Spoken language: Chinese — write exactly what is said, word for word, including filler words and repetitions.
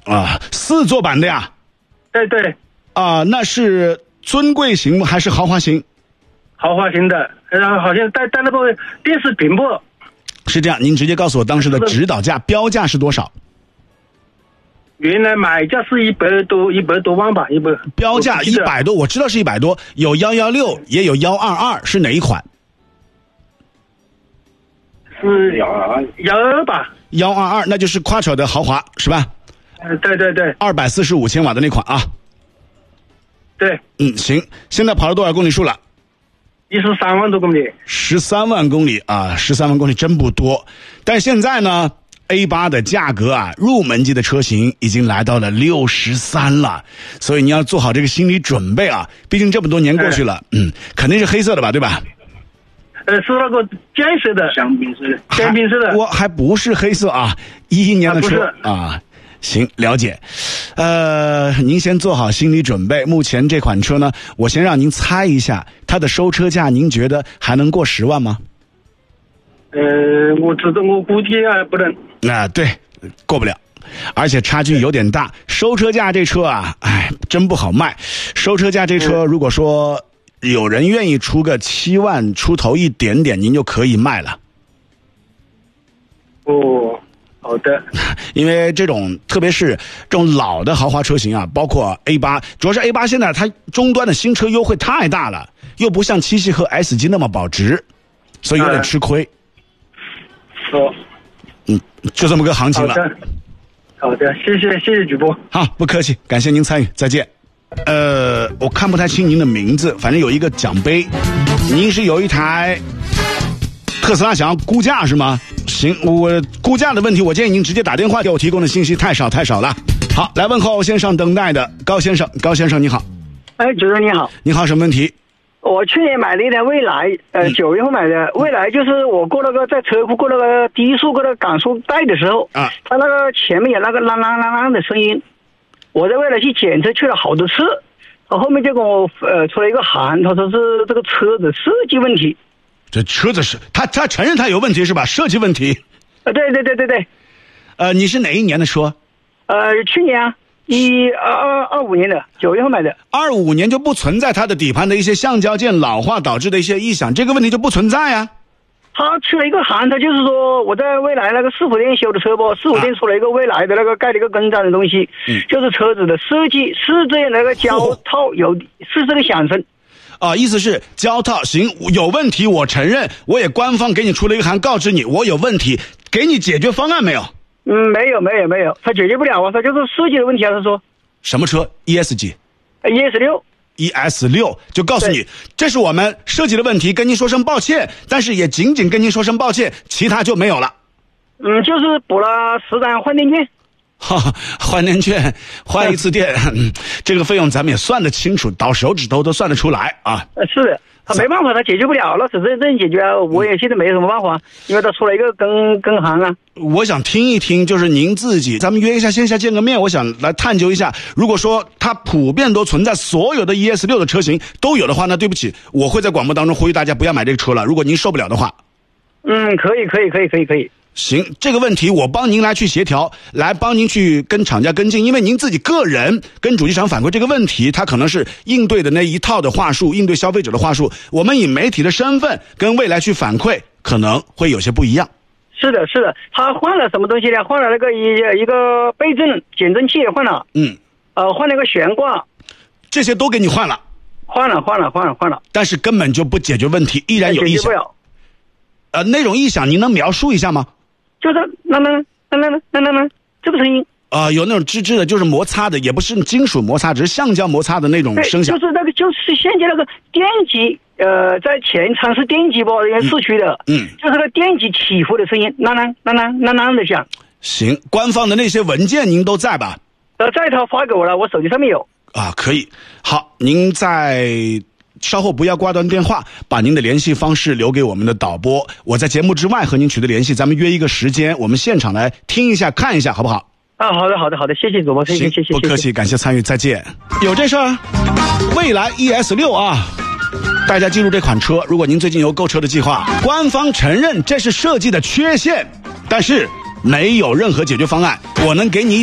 啊，四座版的呀？ 对对。 啊，那是尊贵型还是豪华型？ 豪华型的，然后好像带带那个电视屏幕。 是这样，您直接告诉我当时的指导价标价是多少？ 原来买价是一百多一百多万吧，一百。 标价一百多，我知道是一百多，有幺幺六，也有幺二二，是哪一款？ 是幺二二，幺二二吧。 幺二二，那就是quattro的豪华是吧？ 嗯，对对对。 二百四十五千瓦的那款啊。 对。 嗯，行，现在跑了多少公里数了？ 一十三万多公里。 十三万公里啊，十三万公里真不多。但现在呢 ，A 八的价格啊，入门级的车型已经来到了六十三了，所以你要做好这个心理准备啊。毕竟这么多年过去了，嗯，肯定是黑色的吧，对吧？ 呃，是那个建设的，香槟色的，香槟色的。 我还不是黑色啊，一一年的车啊, 啊。行，了解。呃，您先做好心理准备。目前这款车呢，我先让您猜一下它的收车价，您觉得还能过十万吗？ 呃，我知道，我估计啊不能。 啊，对，过不了，而且差距有点大。收车价这车啊，哎，真不好卖。收车价这车，如果说有人愿意出个七万出头一点点，您就可以卖了。 哦。好的， 因为这种特别是这种老的豪华车型啊，包括 A 八，主要是 A 八现在它终端的新车优惠太大了，又不像七系和 S 级那么保值，所以有点吃亏。 哦， 嗯，就这么个行情了。 好的，好的，谢谢谢谢主播。 好，不客气，感谢您参与，再见。呃，我看不太清您的名字，反正有一个奖杯，您是有一台特斯拉想要估价是吗？行，我估价的问题，我建议您直接打电话，给我提供的信息太少太少了。好，来问候线上等待的高先生，高先生你好。 哎，主任你好。 你好，什么问题？ 我去年买了一台蔚来，呃，九、嗯、月份买的蔚来，就是我过那个在车库过那个低速过那个感速带的时候，啊，它那个前面有那个啷啷啷啷的声音，我在蔚来去检测去了好多次，他后面就跟我呃出了一个函，他说是这个车子设计问题。 这车子是他他承认他有问题是吧？设计问题。 呃，对对对对对。 呃，你是哪一年的车？ 呃，去年啊，一二二二五年的九月份买的。 二五年就不存在它的底盘的一些橡胶件老化导致的一些异响，这个问题就不存在呀、啊。 他出了一个函，他就是说我在蔚来那个四五店修的车不，四五店出了一个蔚来的那个盖了一个更张的东西，嗯，就是车子的设计是这样的，那个胶套有、哦、是这个响声。 啊，意思是胶套行有问题，我承认，我也官方给你出了一个函告知你我有问题，给你解决方案没有？ 嗯，没有没有没有，他解决不了啊，他就是设计的问题啊，他说。 什么车 ？E S 几 ？E S 六。 E S 六就告诉你，这是我们设计的问题，跟您说声抱歉，但是也仅仅跟您说声抱歉，其他就没有了。 嗯，就是补了十张换电券。 哈，换电券，换一次电，嗯，这个费用咱们也算得清楚，倒手指头都算得出来啊。 呃，是的，他没办法，他解决不了，那是真正解决，我也现在没什么办法，因为他出了一个更更行啊。 我想听一听，就是您自己，咱们约一下线下见个面，我想来探究一下。如果说它普遍都存在，所有的 E S 六的车型都有的话，那对不起，我会在广播当中呼吁大家不要买这个车了。如果您受不了的话， 嗯，可以，可以，可以，可以，可以。 行，这个问题我帮您来去协调，来帮您去跟厂家跟进，因为您自己个人跟主机厂反馈这个问题，他可能是应对的那一套的话术，应对消费者的话术，我们以媒体的身份跟未来去反馈，可能会有些不一样。 是的，是的，他换了什么东西呢？换了那个一一个倍震减震器也换了， 嗯， 呃，换了个悬挂， 这些都给你换了， 换了，换了，换了，换了， 但是根本就不解决问题，依然有异响。 解决不了。 呃，那种异响您能描述一下吗？ 就是那那那那那那那这个声音啊、呃，有那种吱吱的，就是摩擦的，也不是金属摩擦，只是橡胶摩擦的那种声响。 就是那个，就是现在那个电机，呃，在前舱是电机不，因为市区的，嗯，就是那个电机起伏的声音，啷啷啷啷啷啷的响。 行，官方的那些文件您都在吧？ 呃，在他发给我了，我手机上面有。 啊，可以。好，您在。稍后不要挂断电话，把您的联系方式留给我们的导播，我在节目之外和您取得联系，咱们约一个时间，我们现场来听一下看一下好不好？ 啊，好的好的好的，谢谢主播，谢谢谢谢， 不客气，感谢参与，再见。有这事儿，蔚来 E S 六啊，大家记住这款车，如果您最近有购车的计划，官方承认这是设计的缺陷，但是没有任何解决方案，我能给你